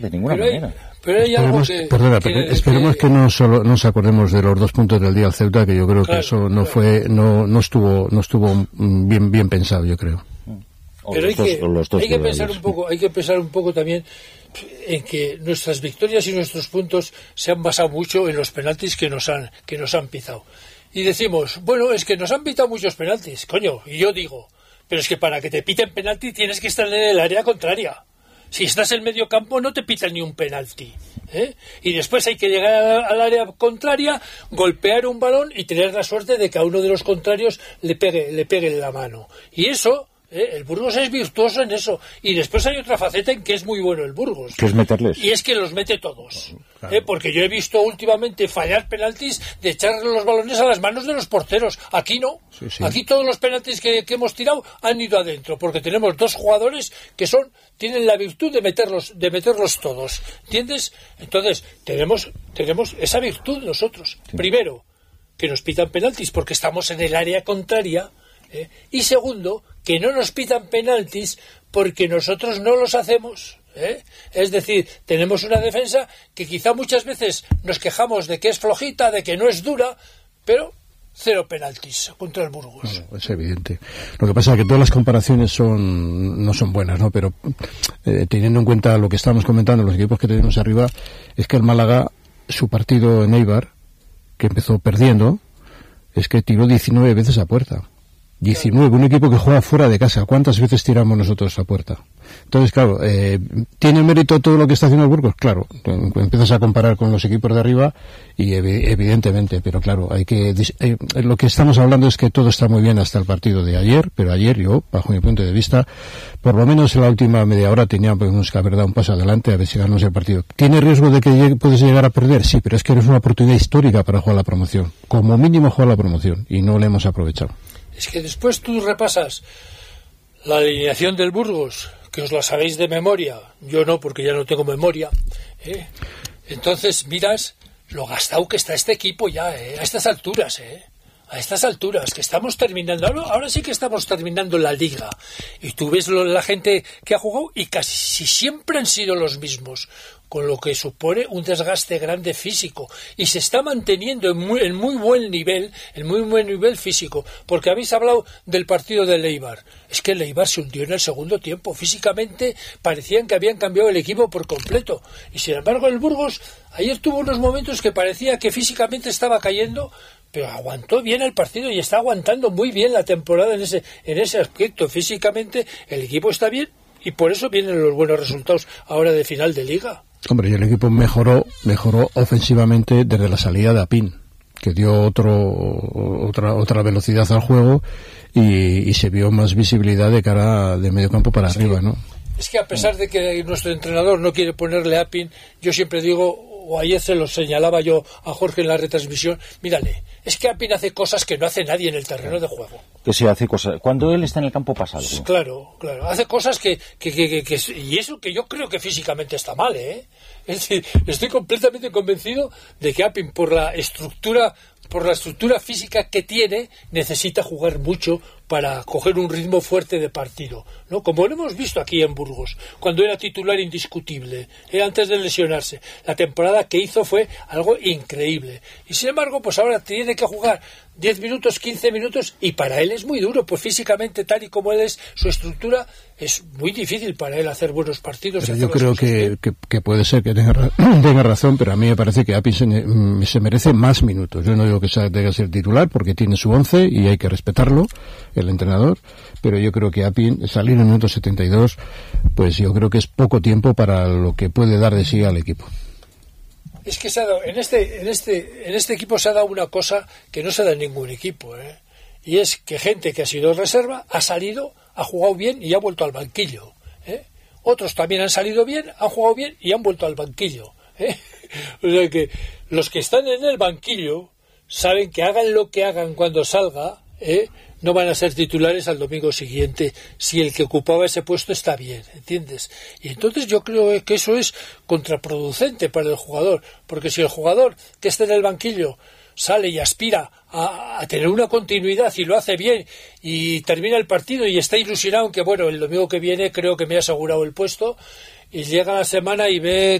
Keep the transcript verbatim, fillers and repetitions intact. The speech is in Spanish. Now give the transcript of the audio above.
De ninguna pero hay, manera. Pero hay esperemos, algo que... perdona, que, pero esperemos que, que no solo nos acordemos de los dos puntos del día al Ceuta, que yo creo claro, que eso no claro. fue, no, no estuvo, no estuvo bien, bien pensado, yo creo. O pero hay dos, que, los dos hay que pensar un poco, hay que pensar un poco también en que nuestras victorias y nuestros puntos se han basado mucho en los penaltis que nos han, que nos han pitado. Y decimos, bueno, es que nos han pitado muchos penaltis, coño, y yo digo, pero es que para que te piten penalti tienes que estar en el área contraria. Si estás en medio campo no te pitan ni un penalti, ¿eh? Y después hay que llegar al área contraria, golpear un balón y tener la suerte de que a uno de los contrarios le pegue, le pegue en la mano. Y eso... ¿Eh? El Burgos es virtuoso en eso. Y después hay otra faceta en que es muy bueno el Burgos. ¿Qué es meterles? Y es que los mete todos. Claro. ¿Eh? Porque yo he visto últimamente fallar penaltis de echarle los balones a las manos de los porteros. Aquí no. Sí, sí. Aquí todos los penaltis que, que hemos tirado han ido adentro. Porque tenemos dos jugadores que son tienen la virtud de meterlos, de meterlos todos. ¿Entiendes? Entonces, tenemos, tenemos esa virtud nosotros. Sí. Primero, que nos pitan penaltis porque estamos en el área contraria. ¿Eh? Y segundo, que no nos pitan penaltis porque nosotros no los hacemos, ¿eh? Es decir, tenemos una defensa que quizá muchas veces nos quejamos de que es flojita, de que no es dura, pero cero penaltis contra el Burgos. No, es evidente. Lo que pasa es que todas las comparaciones son no son buenas, ¿no? Pero eh, teniendo en cuenta lo que estamos comentando, los equipos que tenemos arriba, es que el Málaga, su partido en Eibar, que empezó perdiendo, es que tiró diecinueve veces a puerta. diecinueve, un equipo que juega fuera de casa. ¿Cuántas veces tiramos nosotros a puerta? Entonces, claro, eh, ¿tiene mérito todo lo que está haciendo el Burgos? Claro, empiezas a comparar con los equipos de arriba y ev- evidentemente, pero claro, hay que eh, lo que estamos hablando es que todo está muy bien hasta el partido de ayer, pero ayer yo, bajo mi punto de vista, por lo menos en la última media hora teníamos que haber dado un paso adelante a ver si ganamos el partido. ¿Tiene riesgo de que llegue, puedes llegar a perder? Sí, pero es que es una oportunidad histórica para jugar la promoción. Como mínimo jugar la promoción y no la hemos aprovechado. Es que después tú repasas la alineación del Burgos, que os la sabéis de memoria, yo no, porque ya no tengo memoria, ¿eh? Entonces miras lo gastado que está este equipo ya, ¿eh? A estas alturas, ¿eh? A estas alturas, que estamos terminando, ahora, ahora sí que estamos terminando la liga, y tú ves lo, la gente que ha jugado, y casi siempre han sido los mismos, con lo que supone un desgaste grande físico, y se está manteniendo en muy, en muy buen nivel, en muy buen nivel físico, porque habéis hablado del partido del Eibar. Es que el Eibar se hundió en el segundo tiempo, físicamente parecían que habían cambiado el equipo por completo, y sin embargo el Burgos ayer tuvo unos momentos que parecía que físicamente estaba cayendo, pero aguantó bien el partido y está aguantando muy bien la temporada en ese, en ese aspecto. Físicamente el equipo está bien y por eso vienen los buenos resultados ahora de final de liga. Hombre, y el equipo mejoró mejoró ofensivamente desde la salida de Apín, que dio otro otra otra velocidad al juego y, y se vio más visibilidad de cara de medio campo para es arriba, que, ¿no? Es que a pesar de que nuestro entrenador no quiere ponerle a Apín, yo siempre digo, o ayer se lo señalaba yo a Jorge en la retransmisión, mírale, es que Apín hace cosas que no hace nadie en el terreno de juego. Que sí hace cosas. Cuando él está en el campo pasa algo. Pues claro, claro. Hace cosas que, que, que, que, que... Y eso que yo creo que físicamente está mal, ¿eh? Es decir, estoy completamente convencido de que Apín, por la estructura, por la estructura física que tiene, necesita jugar mucho para coger un ritmo fuerte de partido, ¿no? Como lo hemos visto aquí en Burgos, cuando era titular indiscutible, ¿eh? Antes de lesionarse. La temporada que hizo fue algo increíble. Y sin embargo, pues ahora tiene que jugar diez minutos, quince minutos, y para él es muy duro, pues físicamente, tal y como él es, su estructura, es muy difícil para él hacer buenos partidos. Pero yo creo que, que, que puede ser que tenga, tenga razón, pero a mí me parece que Apín se, se merece más minutos. Yo no digo que sea, tenga que ser titular, porque tiene su once y hay que respetarlo, el entrenador, pero yo creo que Apín, salir en el minuto setenta y dos, pues yo creo que es poco tiempo para lo que puede dar de sí al equipo. Es que se ha dado, en este en este en este equipo se ha dado una cosa que no se da en ningún equipo, ¿eh? Y es que gente que ha sido reserva ha salido, ha jugado bien y ha vuelto al banquillo, ¿eh? Otros también han salido bien, han jugado bien y han vuelto al banquillo, ¿eh? O sea que los que están en el banquillo saben que hagan lo que hagan cuando salga, ¿eh? No van a ser titulares al domingo siguiente si el que ocupaba ese puesto está bien, ¿entiendes? Y entonces yo creo que eso es contraproducente para el jugador, porque si el jugador que está en el banquillo sale y aspira a, a tener una continuidad y lo hace bien y termina el partido y está ilusionado que bueno, el domingo que viene creo que me he asegurado el puesto, y llega la semana y ve